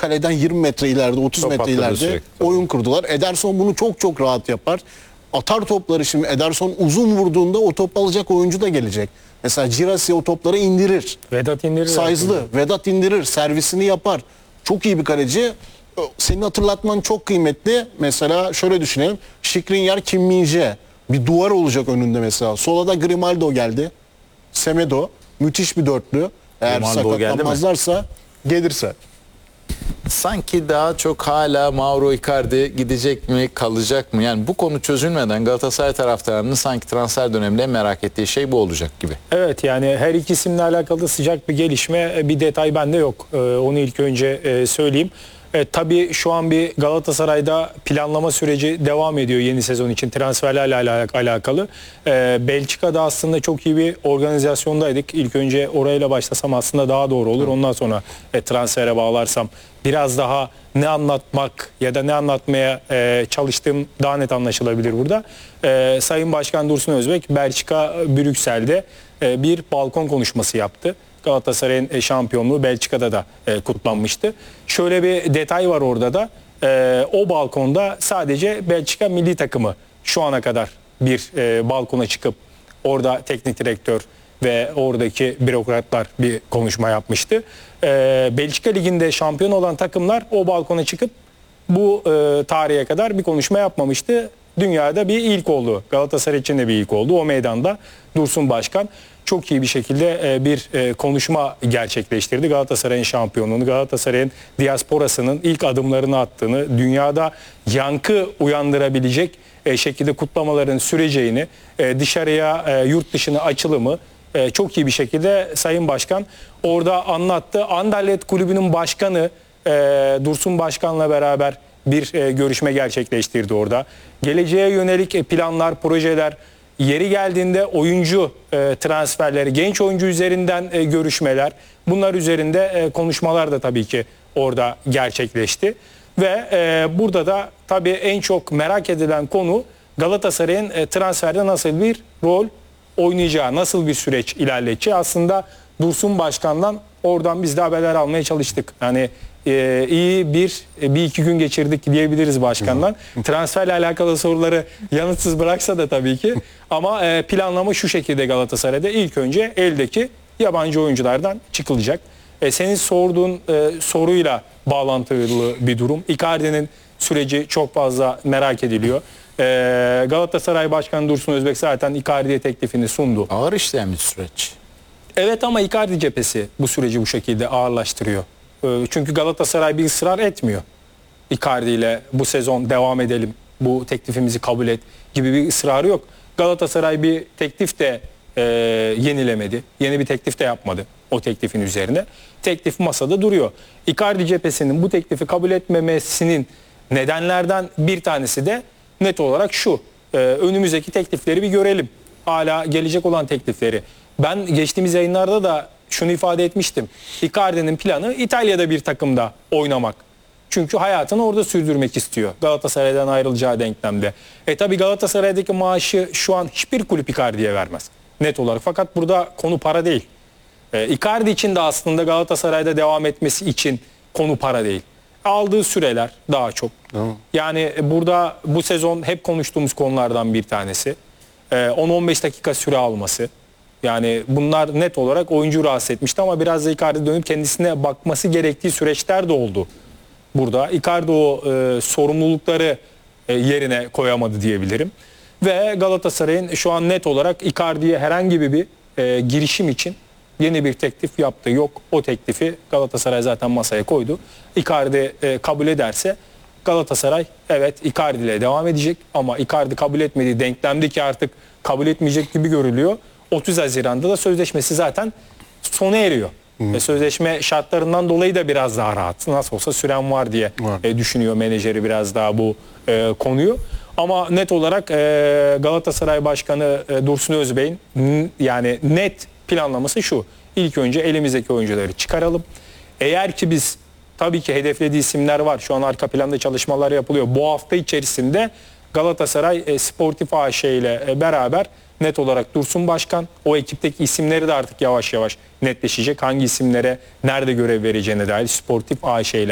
kaleden 20 metre ileride, 30 Top metre atladı ileride sürekli. oyun kurdular. Ederson bunu çok çok rahat yapar. Atar topları, şimdi Ederson uzun vurduğunda o top alacak oyuncu da gelecek. Mesela Girassi o topları indirir. Vedat indirir. Size'lı. Vedat indirir. Servisini yapar. Çok iyi bir kaleci. Senin hatırlatman çok kıymetli. Mesela şöyle düşünelim. Skriniar, Kim Min-jae. Bir duvar olacak önünde mesela. Sola da Grimaldo geldi. Semedo. Müthiş bir dörtlü. Eğer Grimaldo geldi mi? sakatlanmazlarsa gelirse. Sanki daha çok hala Mauro Icardi gidecek mi, kalacak mı? Yani bu konu çözülmeden Galatasaray taraftarının sanki transfer döneminde merak ettiği şey bu olacak gibi. Evet, yani her iki isimle alakalı sıcak bir gelişme, bir detay bende yok. Onu ilk önce söyleyeyim. Tabii şu an bir Galatasaray'da planlama süreci devam ediyor yeni sezon için transferlerle alakalı. Belçika'da aslında çok iyi bir organizasyondaydık. İlk önce orayla başlasam aslında daha doğru olur. Ondan sonra transfere bağlarsam biraz daha ne anlatmak ya da ne anlatmaya çalıştığım daha net anlaşılabilir burada. Sayın Başkan Dursun Özbek Belçika Brüksel'de bir balkon konuşması yaptı. Galatasaray'ın şampiyonluğu Belçika'da da kutlanmıştı. Şöyle bir detay var orada da. O balkonda sadece Belçika milli takımı şu ana kadar bir balkona çıkıp orada teknik direktör ve oradaki bürokratlar bir konuşma yapmıştı. Belçika Ligi'nde şampiyon olan takımlar o balkona çıkıp bu tarihe kadar bir konuşma yapmamıştı. Dünyada bir ilk oldu. Galatasaray için de bir ilk oldu. O meydanda Dursun Başkan çok iyi bir şekilde bir konuşma gerçekleştirdi. Galatasaray'ın şampiyonluğunu, Galatasaray'ın diasporasının ilk adımlarını attığını, dünyada yankı uyandırabilecek şekilde kutlamaların süreceğini, dışarıya yurt dışına açılımı çok iyi bir şekilde Sayın Başkan orada anlattı. Anderlecht Kulübü'nün başkanı Dursun Başkan'la beraber bir görüşme gerçekleştirdi orada. Geleceğe yönelik planlar, projeler, yeri geldiğinde oyuncu transferleri, genç oyuncu üzerinden görüşmeler, bunlar üzerinde konuşmalar da tabii ki orada gerçekleşti. Ve burada da tabii en çok merak edilen konu Galatasaray'ın transferde nasıl bir rol oynayacağı, nasıl bir süreç ilerleyeceği. Aslında Dursun Başkan'dan oradan biz de haberler almaya çalıştık. Yani iyi bir iki gün geçirdik diyebiliriz başkandan. Transferle alakalı soruları yanıtsız bıraksa da tabii ki. Ama planlama şu şekilde Galatasaray'da. İlk önce eldeki yabancı oyunculardan çıkılacak. Senin sorduğun soruyla bağlantılı bir durum. Icardi'nin süreci çok fazla merak ediliyor. Galatasaray Başkanı Dursun Özbek zaten Icardi'ye teklifini sundu. Ağır işleyen bir süreç. Evet, ama Icardi cephesi bu süreci bu şekilde ağırlaştırıyor. Çünkü Galatasaray bir ısrar etmiyor. Icardi ile bu sezon devam edelim, bu teklifimizi kabul et gibi bir ısrarı yok. Galatasaray bir teklif de yenilemedi. Yeni bir teklif de yapmadı o teklifin üzerine. Teklif masada duruyor. Icardi cephesinin bu teklifi kabul etmemesinin nedenlerden bir tanesi de net olarak şu. Önümüzdeki teklifleri bir görelim. Hala gelecek olan teklifleri. Ben geçtiğimiz yayınlarda da şunu ifade etmiştim. Icardi'nin planı İtalya'da bir takımda oynamak. Çünkü hayatını orada sürdürmek istiyor. Galatasaray'dan ayrılacağı denklemde. Tabii Galatasaray'daki maaşı şu an hiçbir kulüp Icardi'ye vermez. Net olarak. Fakat burada konu para değil. Icardi için de aslında Galatasaray'da devam etmesi için konu para değil. Aldığı süreler daha çok. Tamam. Yani burada bu sezon hep konuştuğumuz konulardan bir tanesi. 10-15 dakika süre alması. Yani bunlar net olarak oyuncu rahatsız etmişti ama biraz da Icardi dönüp kendisine bakması gerektiği süreçler de oldu burada. Icardi o sorumlulukları yerine koyamadı diyebilirim. Ve Galatasaray'ın şu an net olarak Icardi'ye herhangi bir girişim için yeni bir teklif yaptığı yok. O teklifi Galatasaray zaten masaya koydu. Icardi kabul ederse Galatasaray evet Icardi ile devam edecek ama Icardi kabul etmediği denklemdeki artık kabul etmeyecek gibi görülüyor. 30 Haziran'da da sözleşmesi zaten sona eriyor. Sözleşme şartlarından dolayı da biraz daha rahat. Nasıl olsa süren var diye düşünüyor menajeri biraz daha bu konuyu. Ama net olarak Galatasaray Başkanı Dursun Özbek'in yani net planlaması şu. İlk önce elimizdeki oyuncuları çıkaralım. Eğer ki biz tabii ki hedeflediği isimler var. Şu an arka planda çalışmalar yapılıyor. Bu hafta içerisinde Galatasaray Sportif AŞ ile beraber net olarak Dursun Başkan o ekipteki isimleri de artık yavaş yavaş netleşecek. Hangi isimlere nerede görev vereceğine dair Sportif AŞ ile